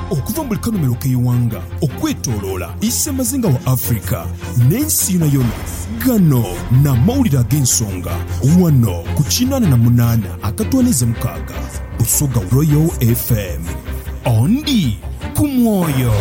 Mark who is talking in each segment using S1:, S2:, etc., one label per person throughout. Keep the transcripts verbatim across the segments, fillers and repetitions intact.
S1: okuva mu kanomero k'eyiwanga okwetooloola issa mazinga wa Afrika n'ensi yonna yonna. Gano n'amawulire ag'ensonga wano ku kinaana na munaana akatwaniza mukaaga Busoga Royal F M. Ondi ku mwoyo.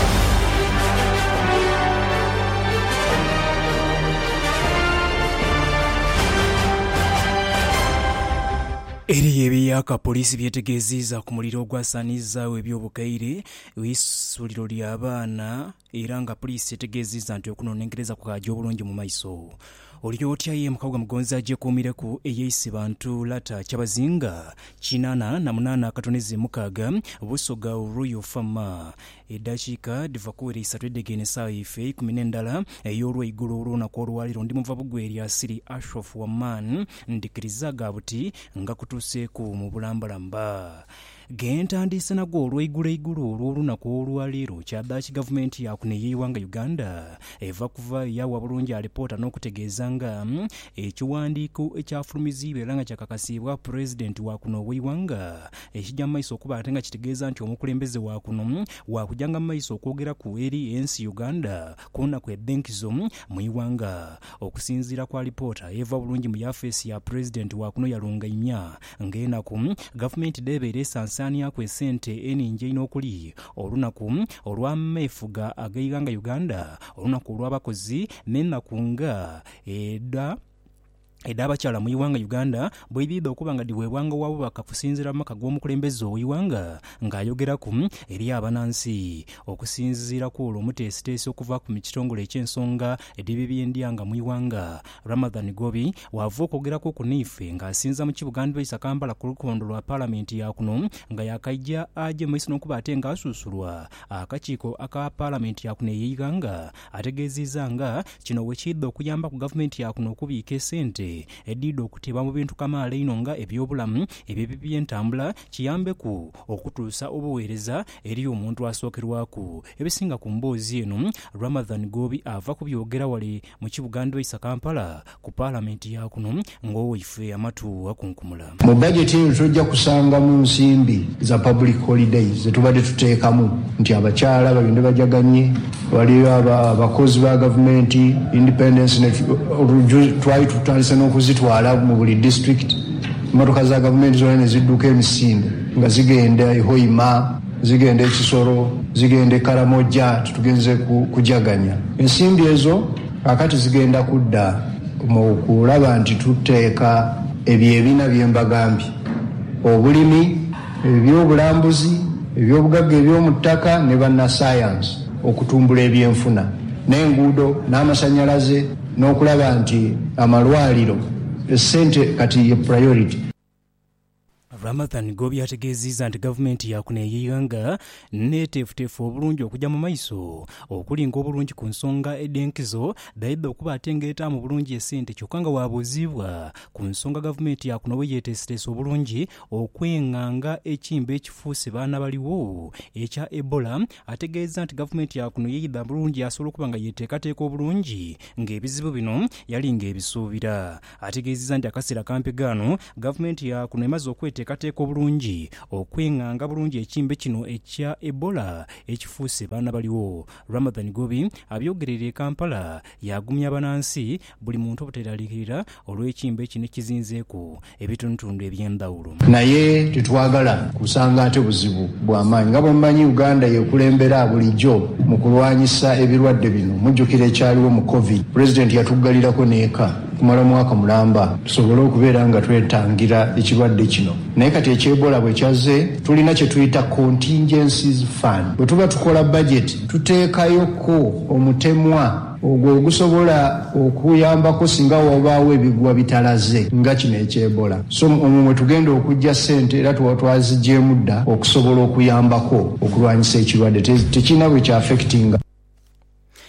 S1: Eri ebiyaka polisi byetegeezezza ku muliro ogwasaanizza ebyobugaire w'issuuliro ly'abaana era nga polisi etegeezezza nti okunoonengereza kukajja obulungi mu maiso. Oliyo otya ye mukawuga mugonzi agyekuumireku eyeeyise bantu lata kyabazinga kinaana na munaana akatoneze mukaaga Busoga Royal Farm. Eddakiika diva kuwera isatu eddegene essaawa ife ikumi n'endala ey'olweigulu olunaku olwaliro ndi muva bugwe eryasiri Ashraf Waman ndikiriza gabuti nga kutuuseeku mu bulambalamba. Gentandise nagwo olweigulu eigulu olw'olunaku olwaliro kyaddaaki gavumenti yakuno ey'eiwanga Uganda eva kuva yawa bulungi alipoota n'okutegeeza nga ekiwandiiko ekyafulumizibwa era nga kyakakasibwa pulezidenti wakuno ow'eiwanga ekijja mu maiso okuba ate nga kitegeeza nti omukulembeze wakuno wakujjanga mu maiso okwogera ku eri ensi Uganda ku lunaku eddenkizo mu iwanga. Okusinziira kwa alipoota eva bulungi mu yafeesi ya pulezidenti wakuno yalungaimya ng'enaku gavumenti deebeera esansaani yako esente eningi ennyo okuli olunaku olw'ameefuga ag'eiwanga Uganda, olunaku olw'abakozi n'ennaku nga edda edda abakyala mu iwanga Uganda bwebibba okuba nga diweebwanga wabo bakakusinziira mu maka g'omukulembeze ow'iwanga ng'ayogeraku eri abanansi. Okusinziira ku olwo muteesiteesi okuva ku kitongole eky'ensonga edibi by'endyanga mu iwanga Ramadhan Gobi wava okwogerako ku niife ng'asinza mu Kibuganda Isa Kampala ku lukondo lwa paalamenti yakuno nga yakajja aje mu maiso n'okuba ate ng'asuusulwa akakiiko aka paalamenti yakuno ey'eiwanga ategeezezza nga kino bwe kidda okuyamba ku gavumenti yakuno okubiika esente eddiidde okutiba mu bintu kamaala ino nga ebyobulamu ebyo by'entambula kiyambeku okutuusa obuweereza eri omuntu asookerwaku. Ebisinga ku mboozi eno Ramadhan Gobi ava ku byogera wali mu Kibuganda Isa Kampala ku paalamenti yakuno ng'owaife amatu akunkumula.
S2: Mu bajeti eno tujja kusangamu nsimbi za public holidays zetubadde tuteekamu nti abakyala bagende bajaganye, waliyo abakozi ba gavumenti independence twali tutandise n'okuzitwala mu buli district. Emmotoka za gavumenti zonna ne zidduka emisinde nga zigenda e Hoima, zigenda e Kisoro, zigenda e Karamoja, tugenze kujaganya. Ensimbi ezo kakati zigenda kudda mu kulaba nti tuteeka ebyebina by'embagambye: obulimi, ebyobulambuzi, ebyobugagga eby'omu ttaka ne bannasayansi, okutumbula ebyenfuna n'enguudo n'amasannyalaze n'okulaba nti amalwaliro essente kati ye priority.
S1: Ramadhan Gobi ategeezezza nti gavumenti yakuno ey'eiwanga neeteefuteefu obulungi okujja mu maiso okulinga obulungi ku nsonga eddenkizo dayidde okuba ate ng'etaamu bulungi essente kyokka nga waabuuzibwa ku nsonga gavumenti yakuno bwe yeeteeseteese obulungi okweŋŋanga ekimba ekifuuse baana baliwo ekya Ebola. Ategeeza nti gavumenti yakuno yeeyidda bulungi asobola okuba nga yeeteekateeka obulungi ng'ebizibu bino yali ng'ebisuubira. Ategeezezza nti akaseera kampi gaano gavumenti yakuno emaze okweteeka kateeka obulungi okweŋŋanga bulungi ekimbe kino ekya Ebola ekifuuse baana baliwo. Ramadhan Gobi abyogerera e Kampala yagumya banansi buli muntu obuteeraliikirira olw'ekimbe kino ekizinzeeko ebitundutundu eby'endawulo.
S2: Naye tetwagala kusanga ate buzibu bw'amaanyi. Nga bw'omumanyi Uganda yekulembera bulijjo mu kulwanyisa ebirwadde bino. Mujjukira ekyaliwo mu COVID, pulezidenti yatuggalirako n'eka kumala mwaka mulamba tusobole okubeera nga twetangira ekirwadde kino. Naye kati ekyebola bwe kyaze tulina kye tuyita contingencies fund. Bwe tuba tukola budget tuteekayoko omutemwa ogwo ogusobola okuyambako singa wabaawo ebigwa bitalaze nga kino ekyebola. So omwo mwe tugenda okujja ssente era tuba twazigyemu dda okusobola okuyambako okulwanyisa ekirwadde tekirina bwe kya affectinga.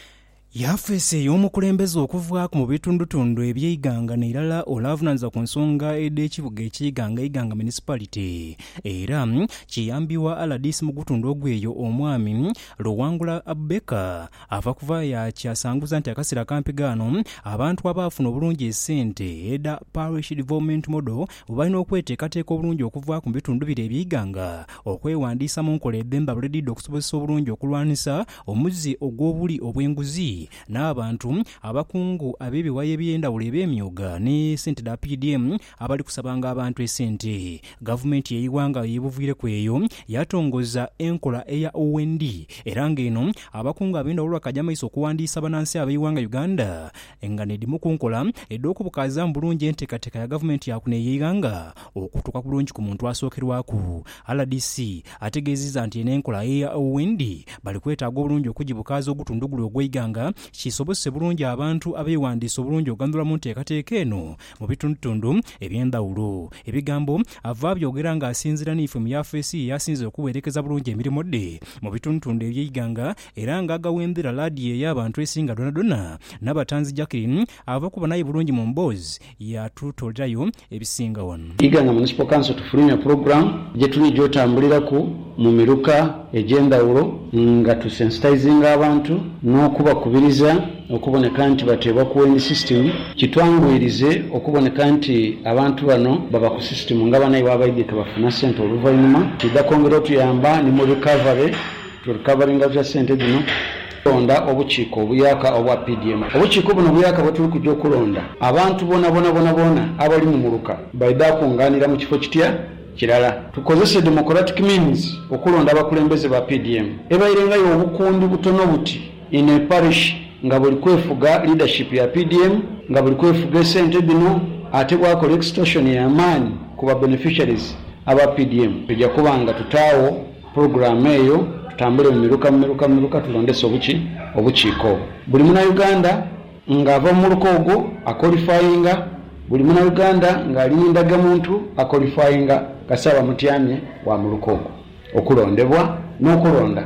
S1: Yafese y'omukulembeze okuvaako mu bitundutundu eby'Iganga n'erala olavunaanyizibwa ku nsonga ed'ekibuga eky'Iganga Iganga Municipality era kiyambiwa L D C mu gutundu ogweyo omwami Luwangula Abeka ava kuva yakyasanguza nti akaseera kampi gaano abantu abaafuna obulungi essente eda parish development model balina okweteekateeka obulungi okuva ku bitundu biri eby'Iganga okwewandiisa mu nkola ebbemba buledidde okusobozesa obulungi okulwanisa omuzzi ogw'obuli obw'enguzi n'abantu abakungu ab'ebiwayi eby'endawulo eby'emyuga ne ssente da P D M abali kusabanga abantu essente. Gavumenti y'eggwanga y'ebuviireku eyo yatongoza enkola eya O N D era ng'eno abakungu ab'endawulo bakajja maiso okuwandiisa bannansi ab'eggwanga Uganda nga n'edimu ku nkola edd'okubukaza mu bulungi enteekateeka ya gavumenti yakuno ey'Iganga okutuuka ku bulungi ku muntu asookerwaku. L D C ategeezezza nti n'enkola eya O N D bali kwetaaga obulungi okugibukaza ogutundugulu ogw'Iganga kisobose bulungi abantu abeewandiisa obulungi ogandula mu nteekateeka eno mu bitundutundu eby'endawulo. Ebigambo ava byogera ng'asinziira n'ife mu yafeesi yasinze okuwerekeza bulungi emirimu dde mu bitundutundu eby'Iganga era ng'agawembera laadiyo ey'abantu esinga donadona n'abatanzi Jacqueline ava kuba naye bulungi mu mboozi yatutolerayo ebisinga wano.
S3: Iganga Municipal Council tufulumya program gye tuli gy'otambuliraku mu miruka egy'endawulo nga tusensitizinga abantu n'okubakubiriza okuboneka nti bateebwa ku wendi system kitwanguyirize okuboneka nti abantu bano baba ku system nga banayi babaidde tebafuna ssente oluvannyuma kidda kwongera otuyamba ne mu recovery to recovering of ssente zino kulonda obukiiko obuyaka obwa P D M. Obukiiko buno obuyaka bwe tuli kujja okulonda abantu bona bona bona bona abali mu muluka baida kunganira mu kifo kitya kirala tukozese democratic means okulonda abakulembeze ba P D M ebairengayo obukundi butono buti in a parish nga buli kwefuga leadership ya P D M nga buli kwefuga ssente bino ate bwakola extortion ya maani ku ba beneficiaries aba P D M. Tujja kubanga tutaawo program eyo tutambule mu miruka mu miruka mu miruka tulondese obuki obukiiko buli muna Uganda ng'ava mu muluka ogwo akwalifyinga buli muna Uganda ng'alindaga muntu akwalifyinga kasaba mutyamye wa muluka ogwo okulondebwa n'okulonda.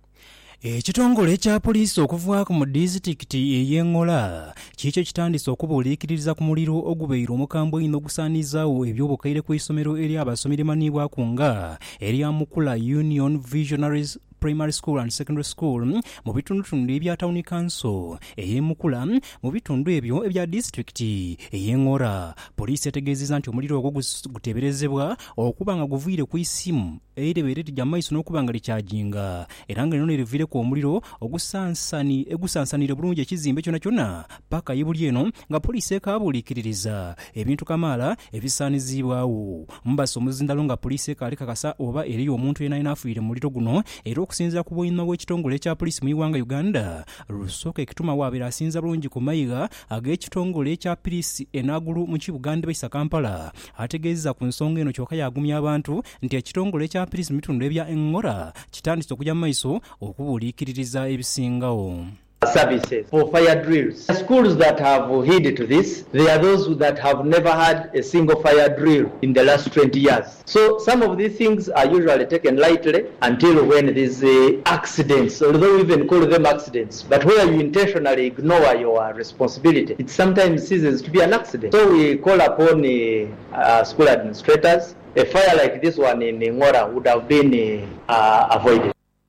S1: Ekitongole ekya poliisi okuvaako mu disitulikiti ey'Engola kikyo kitandise okubuuliikiririza ku muliro ogubeera omukambwe ino ogusaanizaawo eby'obukaire ku isomero eri abasomi limanibwaku nga erya Mukula Union Visionaries Primary School and Secondary School mu bitundutundu ebya Town Council ey'Emukula mu bitundu ebyo ebya disitulikiti ey'Engola. Poliisi etegeezezza nti omuliro ogwo guteeberezebwa okuba nga guviire ku isimu erebeere tijja maiso n'okuba nga likyajinga era nga lino liriviire ku omuliro ogusansani egusansanire bulungi ekizimbe kyonna kyonna paka yibuli eno nga poliisi ekaabuuliikiririza ebintu kamaala ebisaanizibwawo. Mbasa omuzindalo nga poliisi ekaali kakasa oba eriyo omuntu yenna yenna afiire mu muliro guno era okusinziira ku bw'oyima bw'ekitongole ekya poliisi mu iwanga Uganda Lusooka ekituma waabera asinza bulungi ku mayiga ag'ekitongole ekya poliisi enagulu mu Kibugande bayisa Kampala ategeezeza ku nsonga eno kyokka yagumya abantu nti ekitongole ekya poliisi mu bitundu ebya Engola kitandise okujja mu maiso okubuuliikiririza ebisingawo.
S4: Services for fire drills. The schools that have heeded to this, they are those that have never had a single fire drill in the last twenty years. So some of these things are usually taken lightly until when these uh, accidents, although we even call them accidents, but where you intentionally ignore your responsibility, it sometimes ceases to be an accident. So we call upon the uh, uh, school administrators. A fire like this one in Ngora would have been uh, avoided.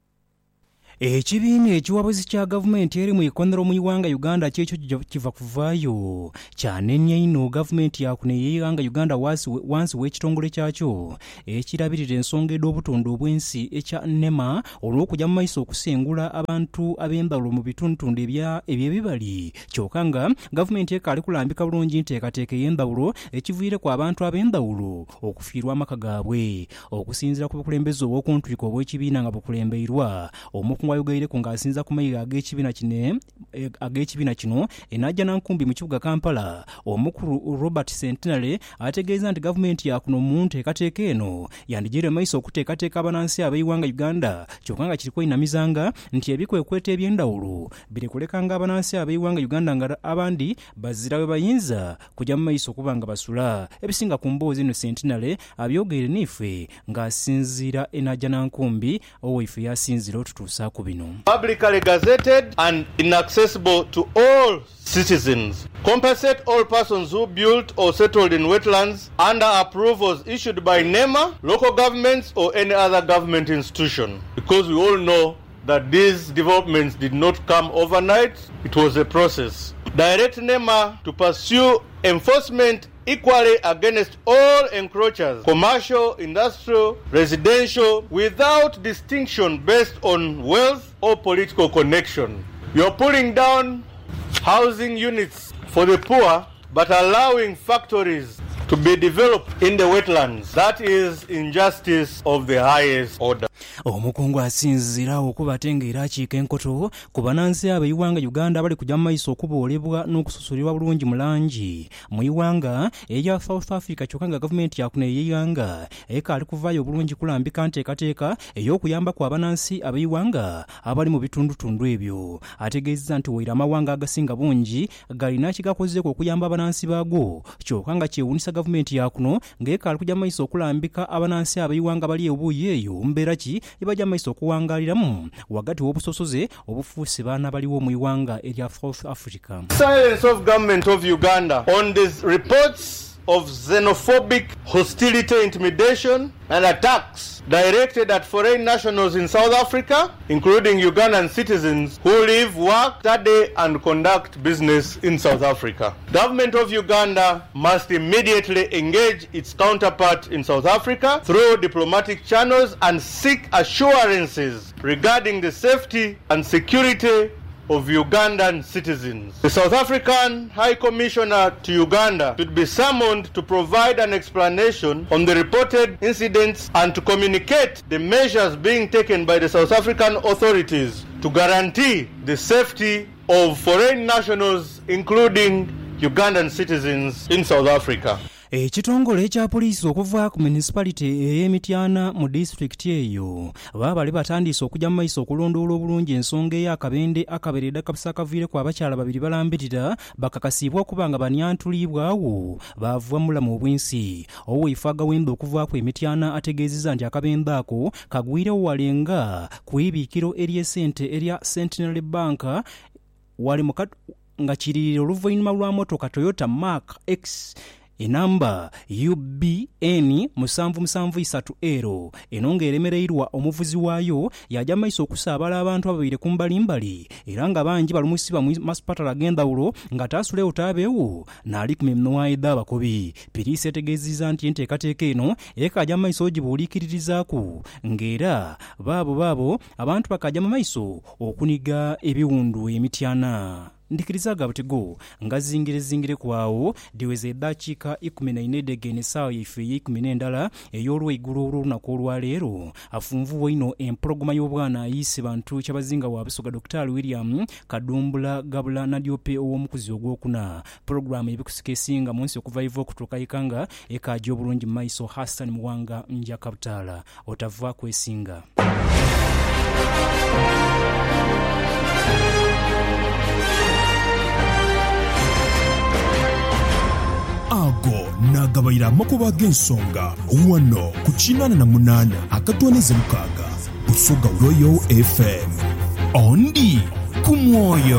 S1: Ekibiina ekiwabuzi kya gavumenti eri mu ikondero mu iwanga Uganda kyekyo kiva kuvaayo kyanenya ino gavumenti yakuno ey'Iwanga Uganda wansi w'ekitongole kyakyo ekirabirira ensonga ed'obutonde obw'ensi ekya N E M A olw'okujja mu maiso okusengula abantu ab'endawulo mu bitundutundu eby'ebibali kyokka nga gavumenti ekaali kulambika bulungi nteekateeka ey'endawulo ekiviireko abantu ab'endawulo okufiirwa amaka gaabwe. Okusinziira ku bukulembeze obw'okuntulika obw'ekibiina nga bukulembeirwa omukungu wayogaire ku ng'asinza ku mayiga ag'ekibiina kino ag'ekibiina kino enajja nankumbi mu kibuga Kampala omukulu Robert Centenary ategeeza nti gavumenti yakuno mu nteekateeka eno yandigiire maiso okuteekateeka abanansi ab'eiwanga Uganda kyokka nga kiriko inamizanga nti ebikwekweta eby'endawulo birekulekanga abanansi ab'eiwanga Uganda nga abandi bazira we bayinza kujja mu maiso okuba nga basula. Ebisinga ku mboozi eno Centenary abyogeire n'ife ng'asinziira enajja nankumbi owaife yasinzira otutuusa ku bino.
S5: Publicly gazetted and inaccessible to all citizens. Compensate all persons who built or settled in wetlands under approvals issued by NEMA, local governments or any other government institution. Because we all know that these developments did not come overnight, it was a process. Direct NEMA to pursue enforcement equally against all encroachers, commercial, industrial, residential, without distinction based on wealth or political connection. You're pulling down housing units for the poor, but allowing factories to be developed in the wetlands. That is injustice of the highest order.
S1: Omukungu asinzira okubatengeera akiika enkoto ku bannansi ab'eiwanga Uganda bali kujja mu maiso okuboolebwa n'okususulirwa bulungi mu langi mu iwanga erya South Africa kyokka nga gavumenti yakuna ey'eiwanga ekaali kuvaayo bulungi kulambika nteekateeka ey'okuyamba ku abannansi ab'eiwanga abali mu bitundutundu ebyo. Ategeezezza nti waira amawanga agasinga bungi galina kigakozeeko okuyamba abannansi baago kyokka nga kyewuunyisa gavumenti yakuno ng'ekaali kujja mu maiso okulambika abannansi ab'eiwanga bali ebuuyi eyo mbeera ki ibajja maiso okuwangaaliramu wakati w'obusosoze obufuuse baana baliwo mu iwanga erya South Africa.
S5: Silence of government of Uganda on these reports of xenophobic hostility, intimidation and attacks directed at foreign nationals in South Africa, including Ugandan citizens who live, work, study and conduct business in South Africa. Government of Uganda must immediately engage its counterpart in South Africa through diplomatic channels and seek assurances regarding the safety and security of Ugandan citizens. The South African High Commissioner to Uganda should be summoned to provide an explanation on the reported incidents and to communicate the measures being taken by the South African authorities to guarantee the safety of foreign nationals, including Ugandan citizens in South Africa.
S1: Ekitongole ekya poliisi okuva ku municipality ey'Emityana mu district eyo baabali batandise okujja mu maiso okulondoola obulungi ensonga ey'akabende akaberedde kapisa akaviire ku abakyala babiri balambirira bakakasibwa okuba nga banyantulibwawo baavuwa mulamu obwensi. Oweefaaga wenda okuva ku Emityana ategeezezza nti akabende ako kagwirewo walenga ku ibiikiro ery'essente erya Centenary Bank wali mu nga kiririra oluvannyuma lwa motoka Toyota Mark X enamba U B N musanvu musanvu isatu ero enonga eremereirwa omuvuzi waayo yajja maiso okusaabala abantu ababire kumbalimbali era nga bangi balumusiba mu masipatala agendawulo nga taasule otaabeewo naali kumemnowaida abakobi. Poliisi etegeezezza nti enteekateeka eno ekajja maiso gibuuliikiririzaaku ng'era baabo baabo abantu bakajja mu maiso okuniga ebiwundu Emityana. Ndikirizaga butego nga zingire zingire kwawo diweze dakiika ikumi na nne degene sawa ife ikumi n'endala ey'olweigulu olunaku olwaleero afunvuwa ino empologoma y'obwana ayise bantu kyabazinga wa Busoga Doctor William Kadumbula Gabula Nadiope ow'omukuzi ogwokuna. Programu ebikusika esinga mu nsi okuva ivo okutuuka ikanga ekajja obulungi mu maiso. Hassan Muwanga Nja Kaputaala otava kwesinga.
S6: Ago nagabayira amakuba g'ensonga wano ku kinana na munana akatwaneze mukaga Busoga Royal F M ondi ku mwoyo.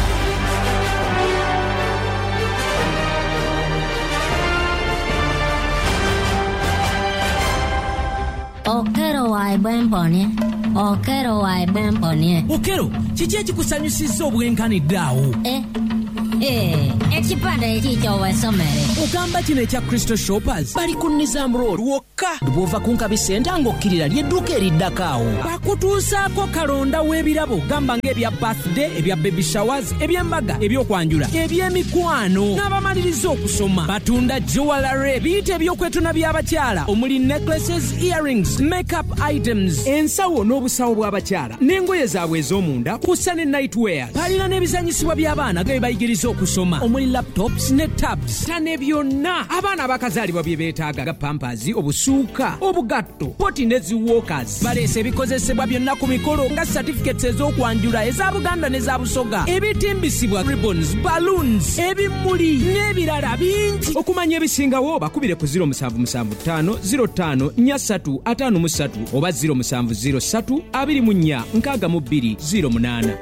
S7: Okero wa ibwempone Okero wa ibwempone
S8: Okero kiki ekikusanyusizza obwenkaniddeawo?
S7: Eh Eh, ekipande ekikyo wesomere.
S8: Ogamba kino ekya Crystal Shoppers bali ku Nizam Road wokka bw'ova ku Nkabi Center ng'okkirira ly'edduuka eriddakaawo. Bakutuusaako kalonda w'ebirabo gamba ng'ebya birthday, ebya baby showers, eby'embaga, ebyokwanjula, eby'emikwano n'abamaliriza okusoma. Batunda jewelry, biyite ebyokwetuna by'abakyala omuli necklaces, earrings, makeup items, ensawo n'obusawo bw'abakyala n'engoye zaabwe ez'omunda kussa ne nightwear. Balina n'ebizanyisibwa by'abaana ge bayigiriza okusoma omuli laptops ne tabs tane byonna abaana abakazaalibwa bye beetaaga ga pampazi obusuuka obugatto poti ne ziwokers baleese ebikozesebwa byonna ku mikolo nga certificates ez'okwanjula eza Buganda n'eza Busoga ebitimbisibwa ribbons balloons ebimuli n'ebirala bingi okumanya ebisingawo bakubire ku zero seven seven five zero five four three five three oba zero seven zero three two four six two zero eight.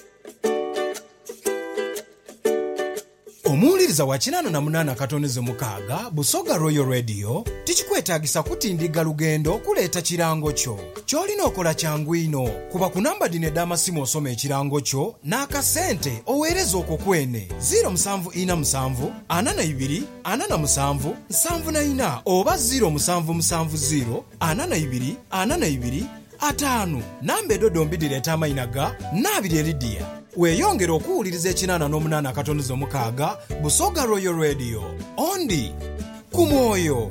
S6: Omuwuliriza wa kinano na munana katoneze mukaaga Busoga Royal Radio tikikwetaagisa kutindiga lugendo kuleeta kirango kyo kyolina okola kyangu ino kuba ku namba dine d'amasimu osoma ekirango kyo n'akasente oweereza okwo kwene zero seven four seven four eight two eight seven seven nine oba zero seven seven zero eight two eight two atano namba edodo mbidireeta amayina ga Nabiri Lydia. Weeyongera okuwuliriza ekinana n'omunana akatoneza omukaaga Busoga Royal Radio ondi ku mwoyo.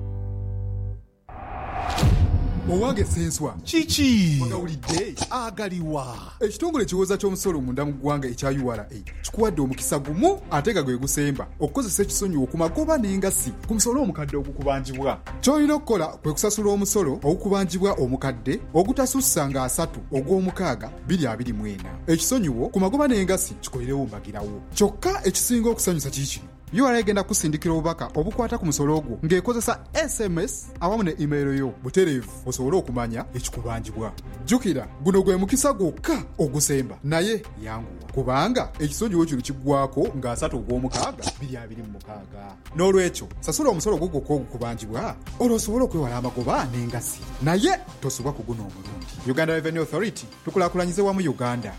S9: Owange senswa
S10: chichi
S9: ogawulidde agaliwa ekitongole kiwoza ky'omusolo munda mu ggwanga ekya U R A kikuwadde omukisa gumu ate nga gwe gusemba okukozesa ekisonyiwo ku magoba n'engassi ku musolo omukadde ogukubanjibwa. Ky'olina okukola kwe kusasula omusolo ogukubanjibwa omukadde ogutasussa nga asatu ogw'omukaaga biri abiri mu ena. Ekisonyiwo ku magoba n'engassi kikolerewo mbagirawo. Kyokka ekisinga okusanyusa kiki U R A egenda kusindikira obubaka obukwata ku musolo ogwo ng'ekozesa S M S awamu ne email yo butereevu osobole okumanya ekikubanjibwa. Jjukira guno gwe mukisa gwokka ogusemba naye yanguwa kubanga ekisonyiwo kino kiggwako ng'asatu ogw'omukaaga biri abiri mu mukaaga. N'olwekyo sasula omusolo gwo gwokka ogukubanjibwa olwo osobole okwewala amagoba n'engassi naye tosubwa ku guno omulundi. Uganda Revenue Authority tukulaakulanyize wamu Uganda.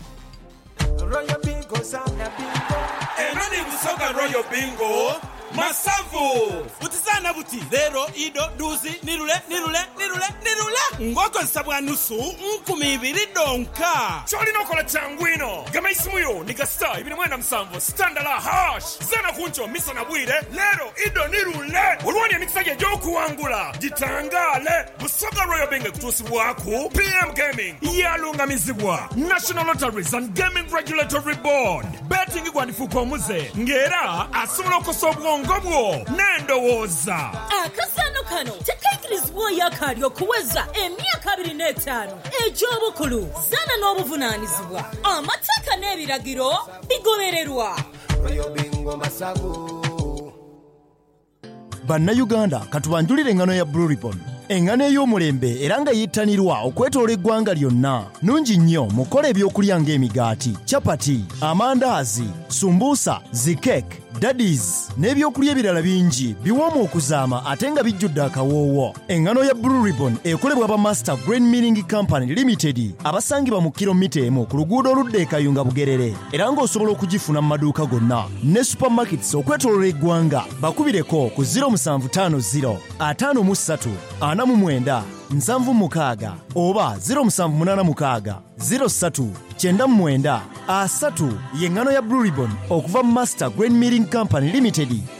S10: Enani Busoga Royal Bingo Masavu Utizana buti Zero, Ido, Duzi, Nirule, Nirule, Nirule, Nirule Ngoko nsabwa nusu Nkumi ibiri donka Choli no kola changuino Gama isimuyo Nika star Ibini mwenda msamvo Standala hash Zana kuncho Misa na bwire Lero, Ido, Nirule Uruwani ya mikisage Joku wangula Jitangale Busoga Royal Bingo Kutusi waku P M Gaming Yalunga mizibwa National Lotteries and Gaming Regulatory Board Betting kwa nifuko muze Ngera Asumlo kosobwa ngobwo nendowoza
S11: akasano kano tekaikirizibwa yakali okuweza emyaka abiri n'etaano egy'obukulu zana n'obuvunaanyizibwa amateeka n'ebiragiro bigobererwa.
S12: Bannayuganda katubanjulire engano ya Blue Ribbon engano ey'omulembe era nga yittanirwa okwetoola eggwanga lyonna. Nungi nnyo mukola ebyokulya ng'emigaati, chapati, amandaazi, sumbuusa, zikeke, daddies n'ebyokulya ebirala bingi biwoomu okuzaama ate nga bijjudde akawoowo. Engano ya Blue Ribbon ekolebwa ba Master Grain Milling Company Limited abasangibwa mu kilomita emu ku luguudo oludda e Kayunga Bugerere era ng'osobola okugifuna mu maduuka gonna ne supermarkets okwetoolola eggwanga. Bakubireko ku zero seven five zero five three ana mu mwenda nsanvu mukaaga oba zero seven eight mukaaga zero three nine mwenda asatu. Y'engano ya Blue Ribbon okuva Master Grain Milling Company Limited